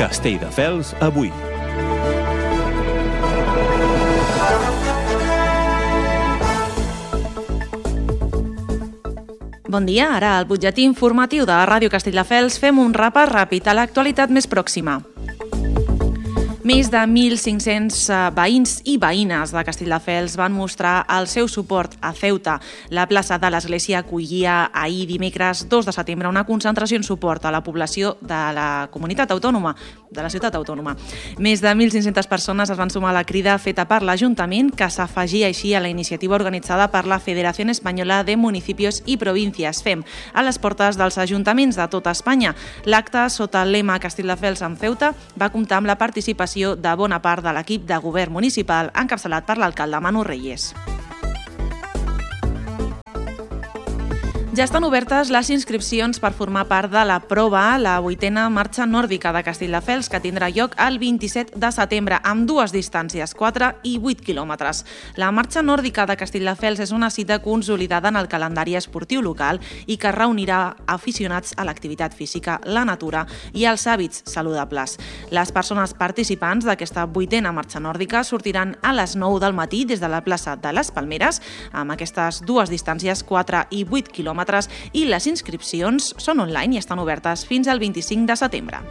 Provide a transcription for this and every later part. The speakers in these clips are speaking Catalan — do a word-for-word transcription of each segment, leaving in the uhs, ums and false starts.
Castelldefels avui. Bon dia, ara al butlletí informatiu de Ràdio Castelldefels fem un repàs ràpid a l'actualitat més pròxima. Més de mil cinc-cents veïns i veïnes de Castelldefels van mostrar el seu suport a Ceuta. La plaça de l'Església acollia ahir dimecres dos de setembre una concentració en suport a la població de la comunitat autònoma, de la ciutat autònoma. Més de mil cinc-centes persones es van sumar a la crida feta per l'Ajuntament, que s'afegia així a la iniciativa organitzada per la Federació Espanyola de Municipios i Províncias, FEM, a les portes dels ajuntaments de tota Espanya. L'acte, sota el lema Castelldefels amb Ceuta, va comptar amb la participació de bona part de l'equip de govern municipal encapçalat per l'alcalde Manu Reyes. Ja estan obertes les inscripcions per formar part de la prova, la vuitena marxa nòrdica de Castelldefels, que tindrà lloc el vint-i-set de setembre, amb dues distàncies, quatre i vuit quilòmetres. La marxa nòrdica de Castelldefels és una cita consolidada en el calendari esportiu local i que reunirà aficionats a l'activitat física, la natura i els hàbits saludables. Les persones participants d'aquesta vuitena marxa nòrdica sortiran a les nou del matí des de la plaça de les Palmeres, amb aquestes dues distàncies, quatre i vuit quilòmetres, i les inscripcions són online i estan obertes fins al vint-i-cinc de setembre.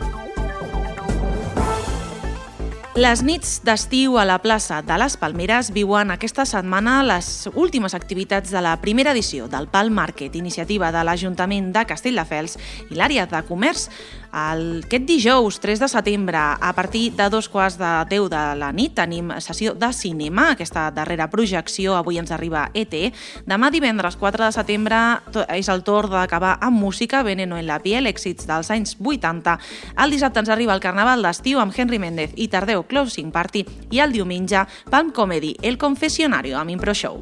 Les nits d'estiu a la plaça de les Palmeres viuen aquesta setmana les últimes activitats de la primera edició del Palm Market, iniciativa de l'Ajuntament de Castelldefels i l'àrea de comerç. Aquest dijous, tres de setembre, a partir de dos quarts de deu de la nit, tenim sessió de cinema, aquesta darrera projecció, avui ens arriba E T. Demà divendres, quatre de setembre, és el torn d'acabar amb música, Veneno en la piel, èxits dels anys vuitanta. El dissabte ens arriba el Carnaval d'estiu amb Henry Méndez i Tardeu Closing Party, i el diumenge Palm Comedy, El Confessionario amb Impro Show.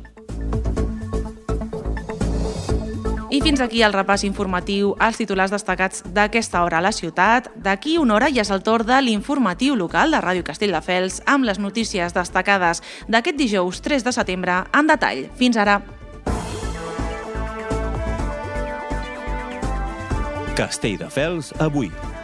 I fins aquí el repàs informatiu als titulars destacats d'aquesta hora a la ciutat. D'aquí una hora ja és el torn de l'informatiu local de Ràdio Castelldefels amb les notícies destacades d'aquest dijous tres de setembre en detall. Fins ara. Castelldefels avui.